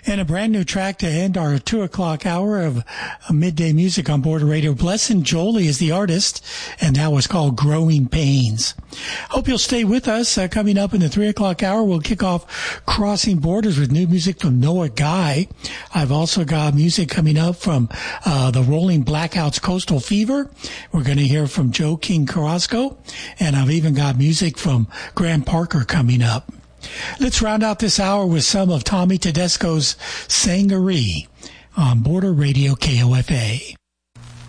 And a brand new track to end our 2 o'clock hour of midday music on Border Radio. Blessing Jolie is the artist, and that was called Growing Pains. Hope you'll stay with us. Coming up in the 3 o'clock hour, we'll kick off Crossing Borders with new music from Noah Guy. I've also got music coming up from the Rolling Blackouts Coastal Fever. We're going to hear from Joe King Carrasco, and I've even got music from Graham Parker coming up. Let's round out this hour with some of Tommy Tedesco's Sangaree on Border Radio KOFA.